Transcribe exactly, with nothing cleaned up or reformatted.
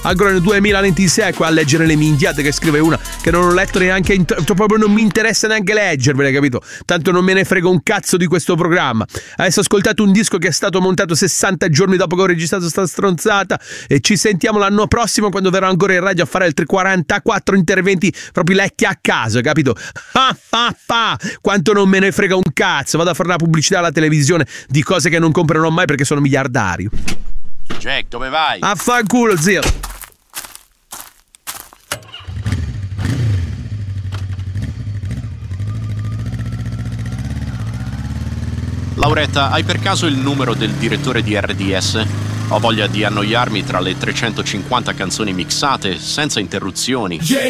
Ancora nel duemilaventisei qua a leggere le minchiate che scrive una che non ho letto neanche, in, cioè proprio non mi interessa neanche leggervele, capito? Tanto non me ne frega un cazzo di questo programma. Adesso ho ascoltato un disco che è stato montato sessanta giorni dopo che ho registrato sta stronzata e ci sentiamo l'anno prossimo quando verrò ancora in radio a fare altri quarantaquattro interventi proprio letti a caso, capito? Ah, ah, ah, quanto non me ne frega un cazzo, vado a fare la pubblicità alla televisione di cose che non comprerò mai perché sono miliardario. Jack, dove vai? Affanculo, zio. Lauretta, hai per caso il numero del direttore di R D S? Ho voglia di annoiarmi tra le trecentocinquanta canzoni mixate, senza interruzioni.